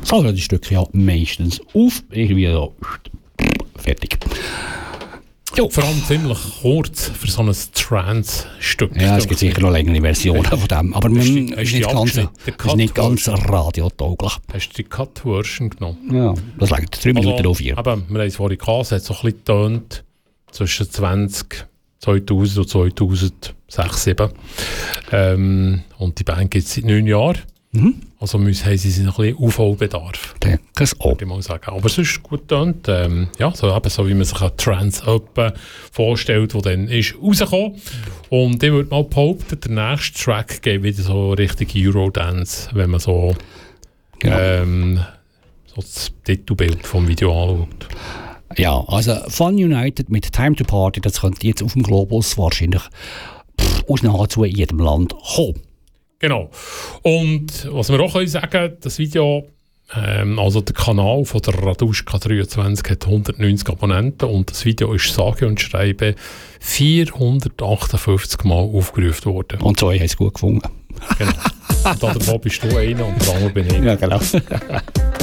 So hören die Stücke ja meistens auf. Irgendwie so. Fertig. Jo. Vor allem ziemlich kurz für so ein Trance-Stück. Ja, es gibt sicher noch längere Versionen von dem. Aber man ist nicht ganz radiotauglich. Hast du die Cut-Version genommen? Ja, das längt 3 Minuten auf 4. Aber wir haben es vorhin gehabt, es hat so ein bisschen getönt zwischen 2000 und 2006, 2007. Und die Band gibt es seit 9 Jahren. Mhm. Also haben sie noch ein bisschen Aufholbedarf. Das auch. Würde ich mal sagen. Aber es ist gut getönt. Ja, so wie man sich einen Trance-Up vorstellt, der dann ist rausgekommen. Und ich würde mal behaupten, der nächste Track geht wieder so richtig Eurodance, wenn man so, so das Titelbild vom Video anschaut. Ja, also Fun United mit Time to Party, das könnte jetzt auf dem Globus wahrscheinlich aus nahezu jedem Land kommen. Genau. Und was wir auch sagen können, das Video, also der Kanal von der Raduschka 23 hat 190 Abonnenten und das Video ist sage und schreibe 458 Mal aufgerufen worden. Und so haben es gut gefunden. Genau. Und davon bist du einer und der andere bin ich. Ja, genau.